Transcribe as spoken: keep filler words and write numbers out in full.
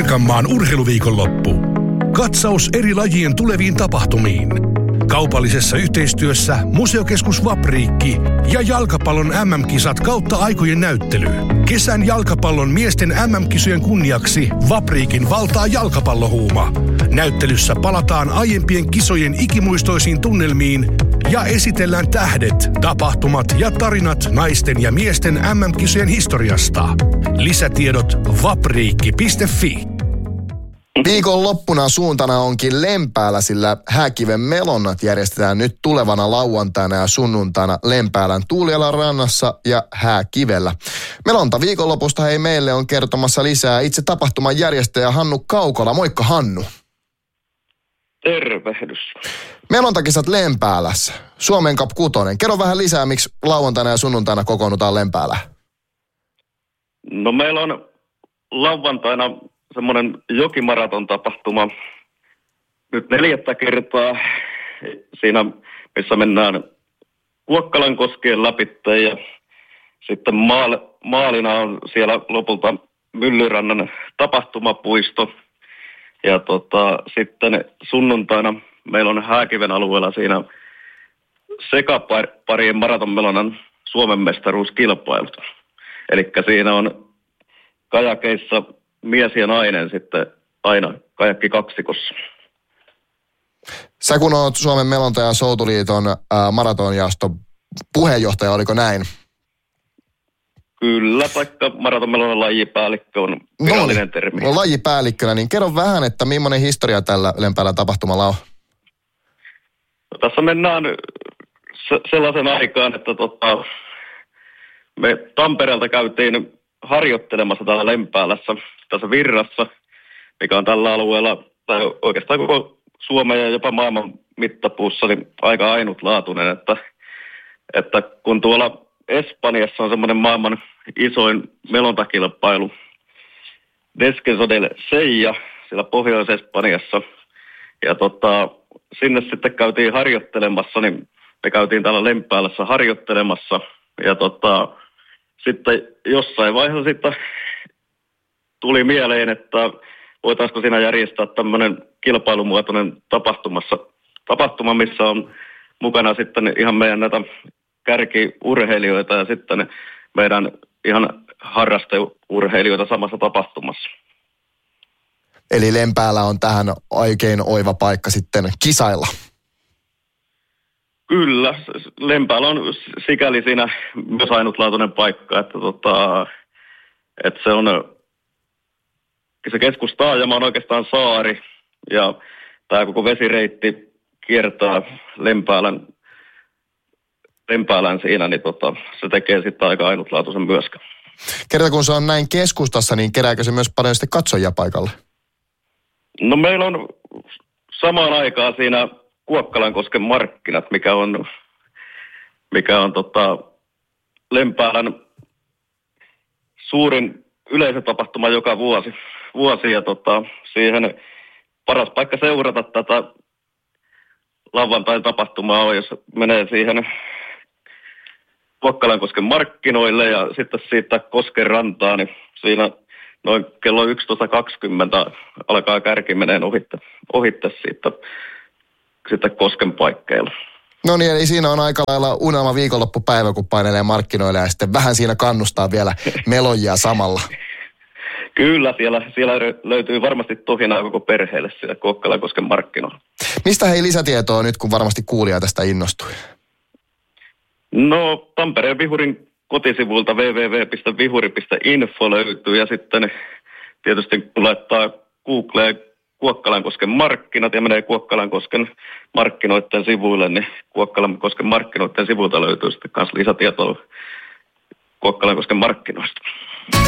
Pirkanmaan urheiluviikonloppu. Katsaus eri lajien tuleviin tapahtumiin. Kaupallisessa yhteistyössä Museokeskus Vapriikki ja jalkapallon M M-kisat kautta aikojen näyttely. Kesän jalkapallon miesten M M-kisojen kunniaksi Vapriikin valtaa jalkapallohuuma. Näyttelyssä palataan aiempien kisojen ikimuistoisiin tunnelmiin ja esitellään tähdet, tapahtumat ja tarinat naisten ja miesten M M-kisojen historiasta. Lisätiedot vapriikki piste fi. Viikon loppuna suuntana onkin Lempäälä, sillä Hääkiven melonnat järjestetään nyt tulevana lauantaina ja sunnuntaina Lempäälän Tuulialan rannassa ja Hääkivellä. Melonta viikonlopusta hei meille on kertomassa lisää itse tapahtuman järjestäjä Hannu Kaukola. Moikka Hannu. Tervehdys. Melontakisat Lempäälässä. Suomen Cup kutonen. Kerro vähän lisää, miksi lauantaina ja sunnuntaina kokoonnutaan Lempäälä. No meillä on lauantaina semmoinen jokimaraton tapahtuma nyt neljättä kertaa siinä, missä mennään Kuokkalankoskien läpitte ja sitten maal, maalina on siellä lopulta Myllyrannan tapahtumapuisto. Ja tota, sitten sunnuntaina meillä on Hääkiven alueella siinä sekaparien maratonmelonan Suomen mestaruuskilpailut. Eli siinä on kajakeissa mies ja nainen sitten aina kajakki kaksikossa. Sä kun oot Suomen melonta- ja Soutuliiton ää, maratonjaoston puheenjohtaja, oliko näin? Kyllä, taikka maratonmelonan lajipäällikkö on virallinen no, termi. No lajipäällikkönä, niin kerro vähän, että millainen historia tällä Lempäälän tapahtumalla on? No, tässä mennään se, sellaisen aikaan, että tota, me Tampereelta käytiin harjoittelemassa täällä Lempäälässä, tässä Virrassa, mikä on tällä alueella, tai oikeastaan koko Suomen ja jopa maailman mittapuussa, niin aika ainutlaatuinen, että, että kun tuolla Espanjassa on semmoinen maailman isoin melontakilpailu, Descenso del Sella, siellä Pohjois-Espanjassa, ja tota, sinne sitten käytiin harjoittelemassa, niin me käytiin täällä Lempäälässä harjoittelemassa, ja tota, sitten jossain vaiheessa sitten tuli mieleen, että voitaisiinko siinä järjestää tämmöinen kilpailumuotoinen tapahtumassa, tapahtuma, missä on mukana sitten ihan meidän näitä kärkiurheilijoita ja sitten meidän ihan harrasteurheilijoita samassa tapahtumassa. Eli Lempäällä on tähän oikein oiva paikka sitten kisailla. Kyllä, Lempäällä on sikäli siinä myös ainutlaatuinen paikka, että, tota, että se on, se keskustaajama on oikeastaan saari ja tämä koko vesireitti kiertää Lempäälän, Lempäälän siinä, niin tota, se tekee sitten aika ainutlaatuisen myöskään. Kerta kun se on näin keskustassa, niin kerääkö se myös paljon sitten katsojia paikalle? No meillä on samaan aikaan siinä Kuokkalankosken markkinat, mikä on, mikä on tota, Lempäälän suurin yleisötapahtuma joka vuosi. vuosi ja tota, siihen paras paikka seurata tätä lauantain tapahtumaa on, jos menee siihen Kuokkalankosken markkinoille ja sitten siitä Kosken rantaan, niin siinä noin kello yksitoista kaksikymmentä alkaa kärki menee ohitte, ohitte siitä. Sitten Kosken paikkeilla. No niin, eli siinä on aika lailla unelma viikonloppupäivä, kun painelee markkinoille ja sitten vähän siinä kannustaa vielä melojia samalla. Kyllä, siellä, siellä löytyy varmasti tohinaa koko perheelle siellä Kuokkalakosken markkinoilla. Mistä hei lisätietoa nyt, kun varmasti kuulija tästä innostui? No, Tampereen Vihurin kotisivuilta double-u double-u double-u piste vihuri piste info löytyy ja sitten tietysti kun laittaa Googleen Kuokkalankosken markkinat ja menee Kuokkalankosken markkinoiden sivuille, niin Kuokkalankosken markkinoiden sivuilta löytyy sitten myös lisätietoa Kuokkalankosken markkinoista.